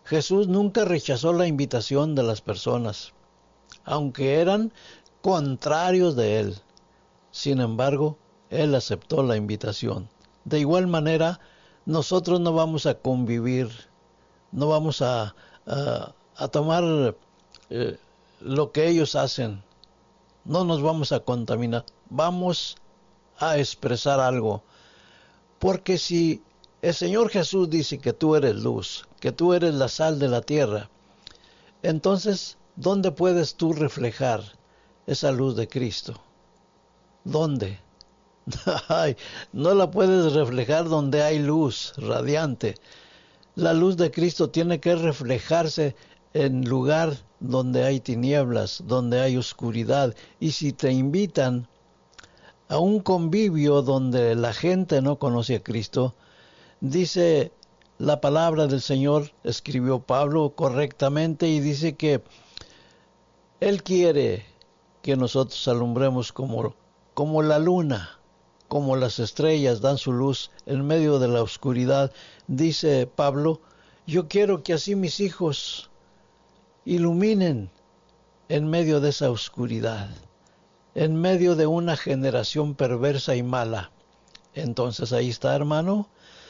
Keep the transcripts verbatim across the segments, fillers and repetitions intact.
Jesús nunca rechazó la invitación de las personas, aunque eran contrarios de él. Sin embargo, él aceptó la invitación. De igual manera, nosotros no vamos a convivir, no vamos a, a, a tomar eh, lo que ellos hacen, no nos vamos a contaminar, vamos a expresar algo. Porque si el Señor Jesús dice que tú eres luz, que tú eres la sal de la tierra, entonces, ¿dónde puedes tú reflejar esa luz de Cristo? ¿Dónde? Ay, no la puedes reflejar donde hay luz radiante. La luz de Cristo tiene que reflejarse en lugar donde hay tinieblas, donde hay oscuridad. Y si te invitan a un convivio donde la gente no conoce a Cristo, dice la palabra del Señor, escribió Pablo correctamente, y dice que Él quiere que nosotros alumbremos como, como la luna, como las estrellas dan su luz en medio de la oscuridad. Dice Pablo, yo quiero que así mis hijos iluminen en medio de esa oscuridad, en medio de una generación perversa y mala. Entonces ahí está, hermano,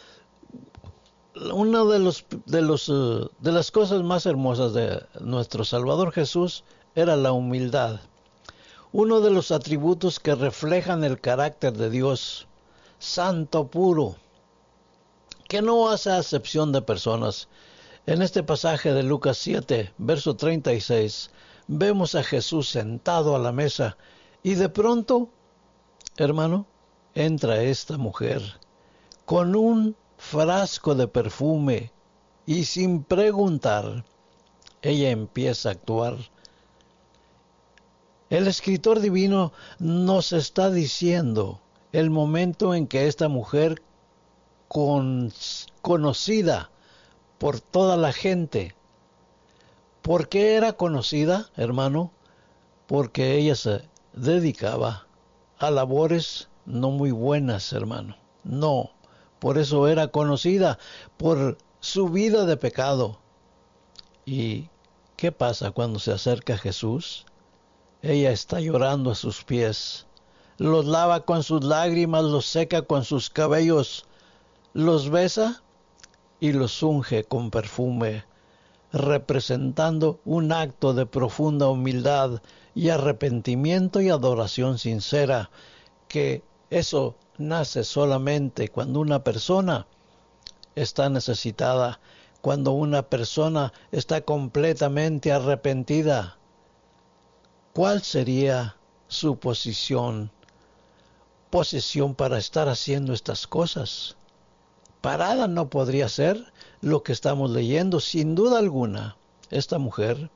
una de los de los uh, de las cosas más hermosas de nuestro Salvador Jesús era la humildad. Uno de los atributos que reflejan el carácter de Dios, santo, puro, que no hace acepción de personas. En este pasaje de Lucas siete, verso treinta y seis, vemos a Jesús sentado a la mesa y de pronto, hermano, entra esta mujer con un frasco de perfume y sin preguntar, ella empieza a actuar. El escritor divino nos está diciendo el momento en que esta mujer, con, conocida por toda la gente, ¿por qué era conocida, hermano? Porque ella se dedicaba a labores no muy buenas, hermano. No, por eso era conocida, por su vida de pecado. ¿Y qué pasa cuando se acerca a Jesús? Ella está llorando a sus pies, los lava con sus lágrimas, los seca con sus cabellos, los besa y los unge con perfume, representando un acto de profunda humildad y arrepentimiento y adoración sincera, que eso nace solamente cuando una persona está necesitada, cuando una persona está completamente arrepentida. ¿Cuál sería su posición, posición para estar haciendo estas cosas? Parada no podría ser lo que estamos leyendo, sin duda alguna. Esta mujer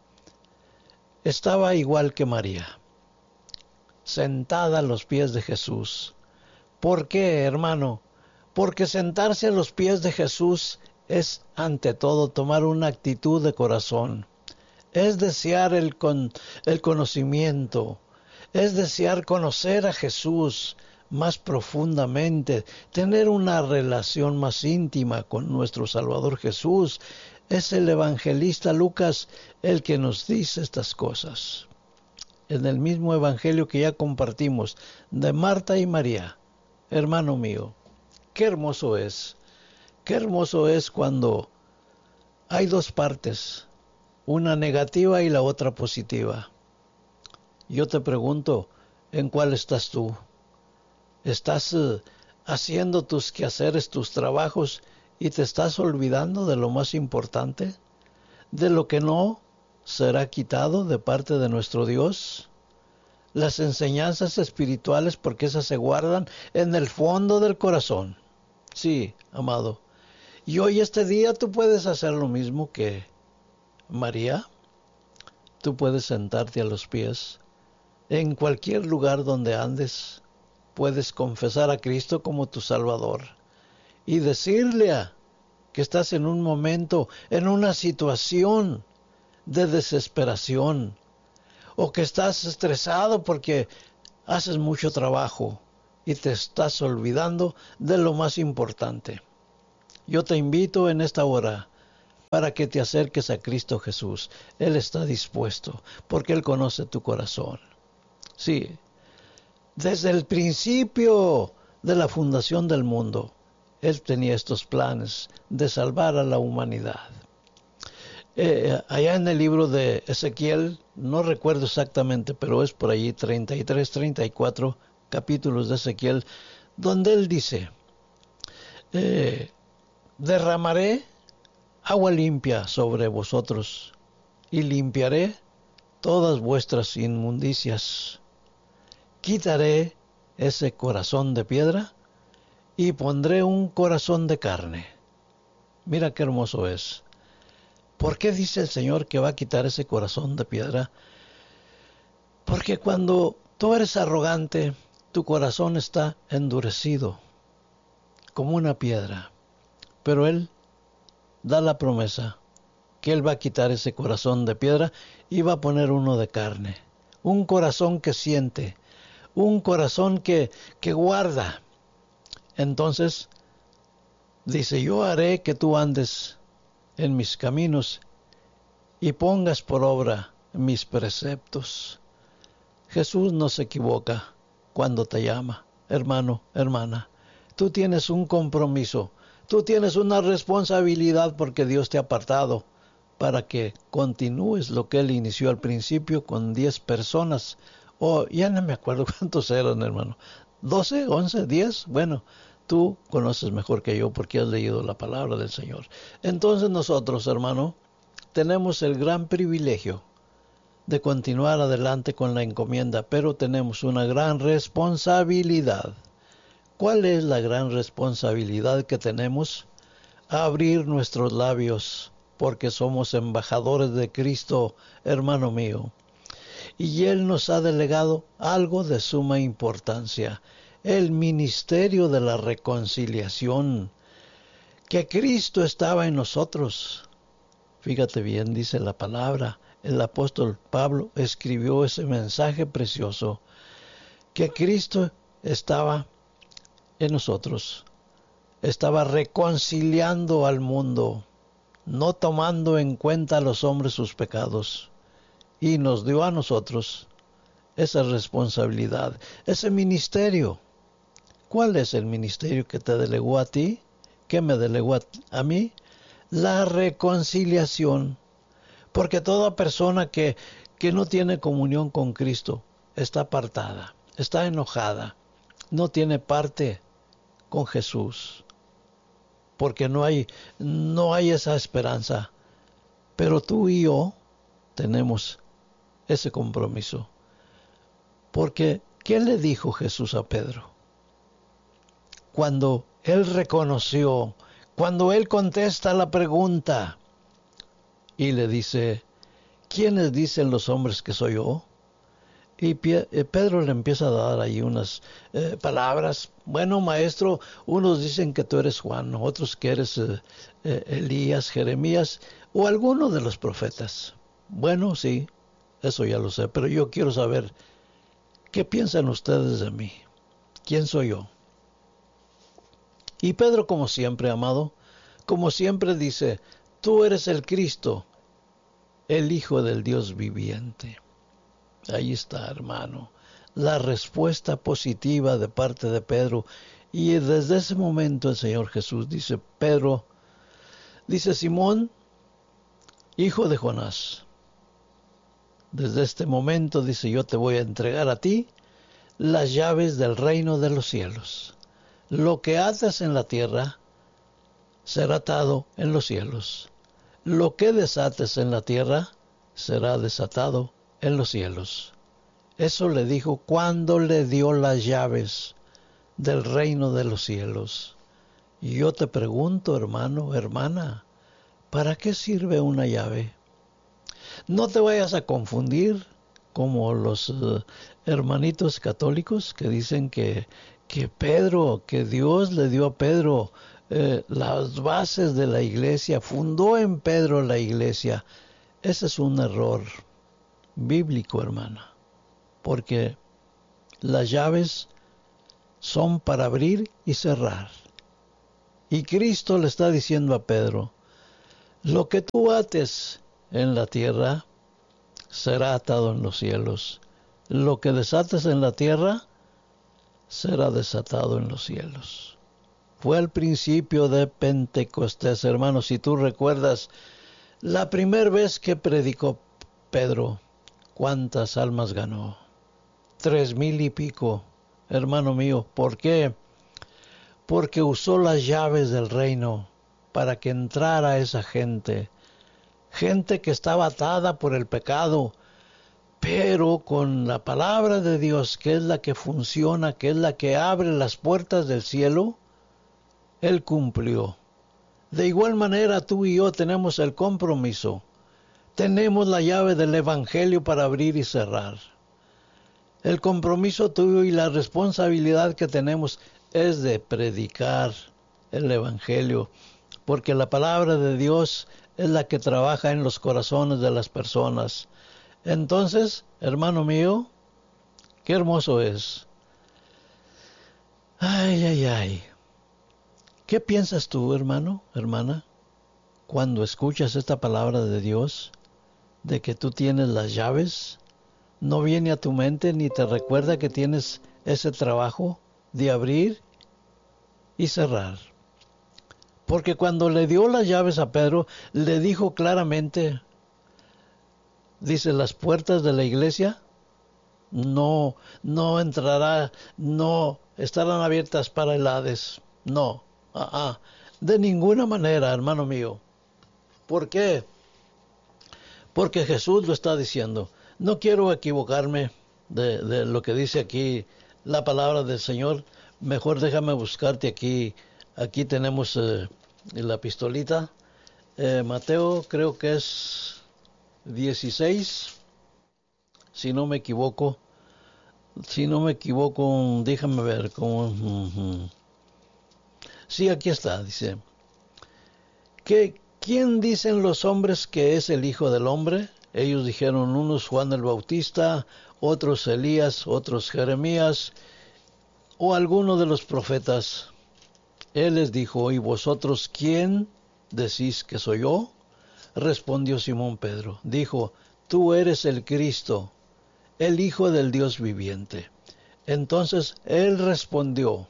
estaba igual que María, sentada a los pies de Jesús. ¿Por qué, hermano? Porque sentarse a los pies de Jesús es, ante todo, tomar una actitud de corazón. Es desear el, con, el conocimiento, es desear conocer a Jesús más profundamente, tener una relación más íntima con nuestro Salvador Jesús. Es el evangelista Lucas el que nos dice estas cosas. En el mismo evangelio que ya compartimos de Marta y María, hermano mío, qué hermoso es, qué hermoso es cuando hay dos partes, una negativa y la otra positiva. Yo te pregunto, ¿en cuál estás tú? ¿Estás uh, haciendo tus quehaceres, tus trabajos, y te estás olvidando de lo más importante? ¿De lo que no será quitado de parte de nuestro Dios? Las enseñanzas espirituales, porque esas se guardan en el fondo del corazón. Sí, amado. Y hoy, este día, tú puedes hacer lo mismo que María. Tú puedes sentarte a los pies. En cualquier lugar donde andes, puedes confesar a Cristo como tu Salvador y decirle a, que estás en un momento, en una situación de desesperación, o que estás estresado porque haces mucho trabajo y te estás olvidando de lo más importante. Yo te invito en esta hora para que te acerques a Cristo Jesús. Él está dispuesto, porque Él conoce tu corazón. Sí, desde el principio de la fundación del mundo, Él tenía estos planes de salvar a la humanidad. Eh, allá en el libro de Ezequiel, no recuerdo exactamente, pero es por allí treinta y tres, treinta y cuatro capítulos de Ezequiel, donde Él dice, eh, derramaré agua limpia sobre vosotros y limpiaré todas vuestras inmundicias. Quitaré ese corazón de piedra y pondré un corazón de carne. Mira qué hermoso es. ¿Por qué dice el Señor que va a quitar ese corazón de piedra? Porque cuando tú eres arrogante, tu corazón está endurecido, como una piedra. Pero Él da la promesa que Él va a quitar ese corazón de piedra y va a poner uno de carne. Un corazón que siente, un corazón que, que guarda. Entonces, dice, yo haré que tú andes en mis caminos y pongas por obra mis preceptos. Jesús no se equivoca cuando te llama, hermano, hermana. Tú tienes un compromiso, tú tienes una responsabilidad porque Dios te ha apartado para que continúes lo que Él inició al principio con diez personas. O oh, ya no me acuerdo cuántos eran, hermano. ¿Doce? ¿Once? ¿Diez? Bueno, tú conoces mejor que yo porque has leído la palabra del Señor. Entonces nosotros, hermano, tenemos el gran privilegio de continuar adelante con la encomienda, pero tenemos una gran responsabilidad. ¿Cuál es la gran responsabilidad que tenemos? Abrir nuestros labios, porque somos embajadores de Cristo, hermano mío. Y Él nos ha delegado algo de suma importancia, el ministerio de la reconciliación, que Cristo estaba en nosotros. Fíjate bien, dice la palabra, el apóstol Pablo escribió ese mensaje precioso, que Cristo estaba en nosotros, estaba reconciliando al mundo, no tomando en cuenta a los hombres sus pecados, y nos dio a nosotros esa responsabilidad, ese ministerio. ¿Cuál es el ministerio que te delegó a ti? ¿Qué me delegó a, a mí? La reconciliación. Porque toda persona que, que no tiene comunión con Cristo está apartada, está enojada, no tiene parte con Jesús. Porque no hay, no hay esa esperanza. Pero tú y yo tenemos ese compromiso. Porque, ¿qué le dijo Jesús a Pedro? Cuando él reconoció, cuando él contesta la pregunta y le dice, ¿quiénes dicen los hombres que soy yo? Y Pedro le empieza a dar ahí unas eh, palabras. Bueno, maestro, unos dicen que tú eres Juan, otros que eres eh, eh, Elías, Jeremías o alguno de los profetas. Bueno, sí, eso ya lo sé, pero yo quiero saber, ¿qué piensan ustedes de mí? ¿Quién soy yo? Y Pedro, como siempre, amado, como siempre dice, tú eres el Cristo, el Hijo del Dios viviente. Ahí está, hermano, la respuesta positiva de parte de Pedro. Y desde ese momento el Señor Jesús dice, Pedro, dice Simón, hijo de Jonás, desde este momento, dice, yo te voy a entregar a ti las llaves del reino de los cielos. Lo que ates en la tierra será atado en los cielos. Lo que desates en la tierra será desatado en los cielos. Eso le dijo cuando le dio las llaves del reino de los cielos. Y yo te pregunto, hermano, hermana, ¿para qué sirve una llave? No te vayas a confundir como los uh, hermanitos católicos que dicen que, que Pedro, que Dios le dio a Pedro eh, las bases de la iglesia, fundó en Pedro la iglesia. Ese es un error bíblico, hermana, porque las llaves son para abrir y cerrar. Y Cristo le está diciendo a Pedro, Lo que tú ates en la tierra será atado en los cielos. Lo que desates en la tierra será desatado en los cielos. Fue el principio de Pentecostés, hermanos. Si tú recuerdas, la primera vez que predicó Pedro, ¿cuántas almas ganó? Tres mil y pico, hermano mío. ¿Por qué? Porque usó las llaves del reino para que entrara esa gente. Gente que estaba atada por el pecado, pero con la palabra de Dios, que es la que funciona, que es la que abre las puertas del cielo, Él cumplió. De igual manera, tú y yo tenemos el compromiso. Tenemos la llave del Evangelio para abrir y cerrar. El compromiso tuyo y la responsabilidad que tenemos es de predicar el Evangelio, porque la palabra de Dios es la que trabaja en los corazones de las personas. Entonces, hermano mío, qué hermoso es. Ay, ay, ay. ¿Qué piensas tú, hermano, hermana, cuando escuchas esta palabra de Dios, de que tú tienes las llaves? ¿No viene a tu mente ni te recuerda que tienes ese trabajo de abrir y cerrar? Porque cuando le dio las llaves a Pedro, le dijo claramente, dice, las puertas de la iglesia no, no entrará, no estarán abiertas para el Hades. No, ah, ah, de ninguna manera, hermano mío. ¿Por qué? Porque Jesús lo está diciendo. No quiero equivocarme de, de lo que dice aquí la palabra del Señor. Mejor déjame buscarte aquí. Aquí tenemos eh, la pistolita. Eh, Mateo creo que es dieciséis, si no me equivoco. Si no me equivoco, déjame ver cómo. Uh-huh. Sí, aquí está, dice. ¿Qué, ¿Quién dicen los hombres que es el Hijo del Hombre? Ellos dijeron, unos Juan el Bautista, otros Elías, otros Jeremías, o alguno de los profetas. Él les dijo, ¿y vosotros quién decís que soy yo? Respondió Simón Pedro, dijo, tú eres el Cristo, el Hijo del Dios viviente. Entonces él respondió,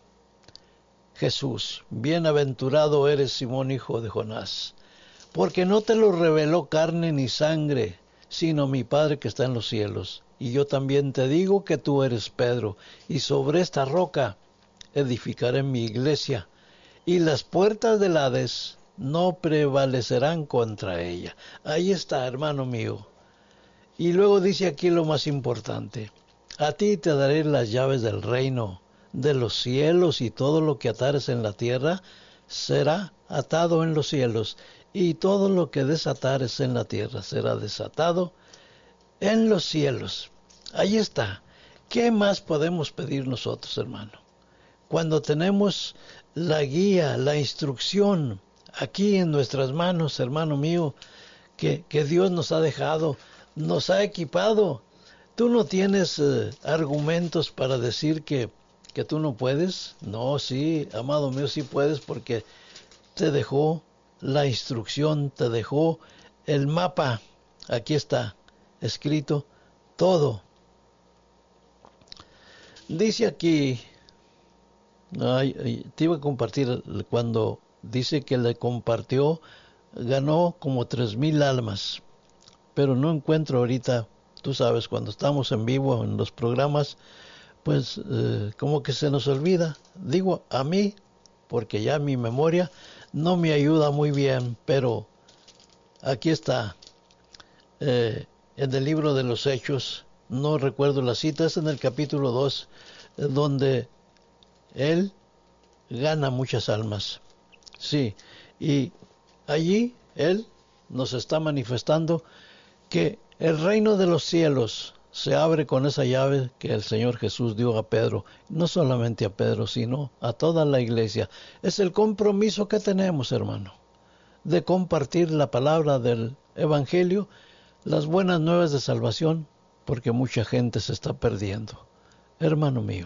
Jesús, bienaventurado eres Simón, hijo de Jonás, porque no te lo reveló carne ni sangre, sino mi Padre que está en los cielos. Y yo también te digo que tú eres Pedro, y sobre esta roca edificaré mi iglesia, y las puertas del Hades no prevalecerán contra ella. Ahí está, hermano mío. Y luego dice aquí lo más importante. A ti te daré las llaves del reino de los cielos, y todo lo que atares en la tierra será atado en los cielos, y todo lo que desatares en la tierra será desatado en los cielos. Ahí está. ¿Qué más podemos pedir nosotros, hermano? Cuando tenemos la guía, la instrucción aquí en nuestras manos, hermano mío, que, que Dios nos ha dejado, nos ha equipado. ¿Tú no tienes eh, argumentos para decir que, que tú no puedes? No, sí, amado mío, sí puedes, porque te dejó la instrucción, te dejó el mapa. Aquí está escrito todo. Dice aquí, ay, ay, te iba a compartir cuando dice que le compartió, ganó como tres mil almas, pero no encuentro ahorita. Tú sabes, cuando estamos en vivo en los programas, pues eh, como que se nos olvida. Digo a mí, porque ya mi memoria no me ayuda muy bien, pero aquí está, eh, en el libro de los Hechos, no recuerdo la cita, es en el capítulo dos, eh, donde él gana muchas almas. Sí, y allí él nos está manifestando que el reino de los cielos se abre con esa llave que el Señor Jesús dio a Pedro, no solamente a Pedro, sino a toda la iglesia. Es el compromiso que tenemos, hermano, de compartir la palabra del Evangelio, las buenas nuevas de salvación, porque mucha gente se está perdiendo. Hermano mío,